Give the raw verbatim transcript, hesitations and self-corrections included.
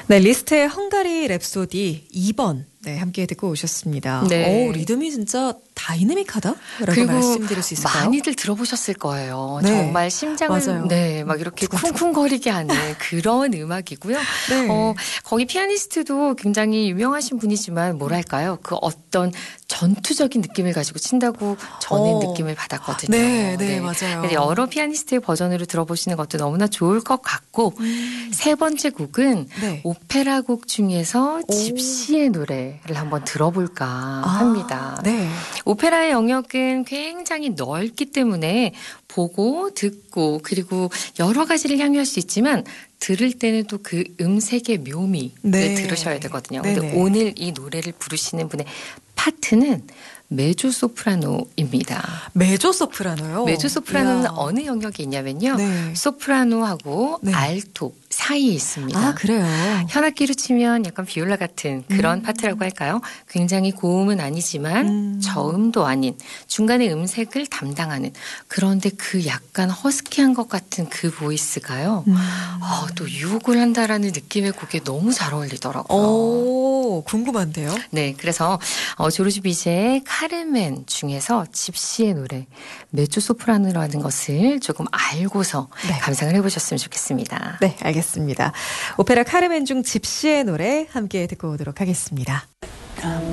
네, 리스트의 헝가리 랩소디 이 번 네, 함께 듣고 오셨습니다. 네. 오, 리듬이 진짜 다이내믹하다라고 그리고 말씀드릴 수 있을까요? 많이들 들어보셨을 거예요. 네. 정말 심장을 맞아요. 네, 막 이렇게 쿵쿵거리게 하는 그런 음악이고요. 네. 어, 거기 피아니스트도 굉장히 유명하신 분이지만 뭐랄까요? 그 어떤 전투적인 느낌을 가지고 친다고 저는 어. 느낌을 받았거든요. 네, 네, 맞아요. 그래서 여러 피아니스트의 버전으로 들어보시는 것도 너무나 좋을 것 같고 음. 세 번째 곡은 네. 오페라 곡 중에서 오. 집시의 노래를 한번 들어볼까 합니다. 아, 네. 오페라의 영역은 굉장히 넓기 때문에 보고 듣고 그리고 여러 가지를 향유할 수 있지만 들을 때는 또 그 음색의 묘미를 네. 들으셔야 되거든요. 근데 네네. 오늘 이 노래를 부르시는 분의 파트는 메조소프라노입니다. 메조소프라노요? 메조소프라노는 이야. 어느 영역에 있냐면요. 네. 소프라노하고 네. 알토 사이에 있습니다. 아, 그래요? 현악기로 치면 약간 비올라 같은 그런 음. 파트라고 할까요? 굉장히 고음은 아니지만 음. 저음도 아닌 중간에 음색을 담당하는 그런데 그 약간 허스키한 것 같은 그 보이스가요. 음. 어, 또 유혹을 한다라는 느낌의 곡에 너무 잘 어울리더라고요. 오, 궁금한데요? 네, 그래서 어, 조르지 비제의 카르멘 중에서 집시의 노래 메조소프라노라는 것을 조금 알고서 네. 감상을 해보셨으면 좋겠습니다. 네, 알겠습니다. 오페라 카르멘 중 집시의 노래 함께 듣고 오도록 하겠습니다.